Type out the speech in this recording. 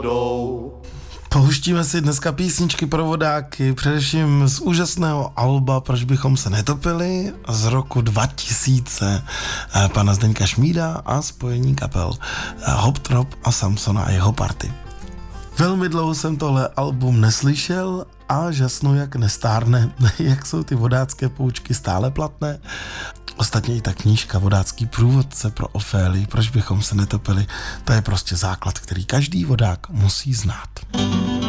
Pouštíme si dneska písničky pro vodáky, především z úžasného alba Proč bychom se netopili z roku 2000 pana Zdeňka Šmída a spojení kapel Hop Trop a Samsona a jeho party. Velmi dlouho jsem tohle album neslyšel a žasnu, jak nestárne, jak jsou ty vodácké poučky stále platné. Ostatně i ta knížka Vodácký průvodce pro Ofélii, Proč bychom se netopili, to je prostě základ, který každý vodák musí znát.